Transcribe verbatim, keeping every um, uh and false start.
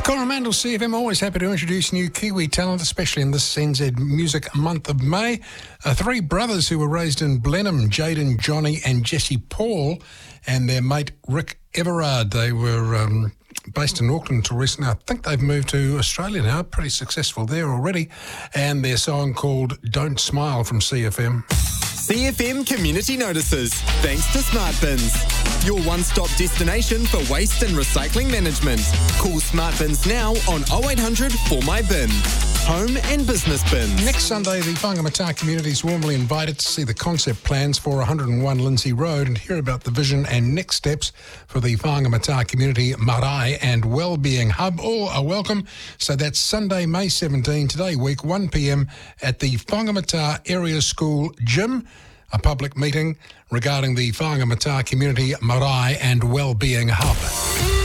Conor Mandel, C F M, always happy to introduce new Kiwi talent, especially in this N Z Music Month of May. Uh, three brothers who were raised in Blenheim, Jaden, Johnny and Jesse Paul, and their mate Rick Everard. They were um, based in Auckland until recently. I think they've moved to Australia now, pretty successful there already. And their song called Don't Smile from C F M. C F M Community Notices, thanks to Smart Bins, your one-stop destination for waste and recycling management. Call Smart Bins now on oh eight hundred four my bin. Home and business bins. Next Sunday, the Whangamata community is warmly invited to see the concept plans for one oh one Lindsay Road and hear about the vision and next steps for the Whangamata Community Marae and Wellbeing Hub. All are welcome. So that's Sunday, May seventeenth, today week, one p m at the Whangamata Area School Gym. A public meeting regarding the Whangamata Community Marae and Wellbeing Hub.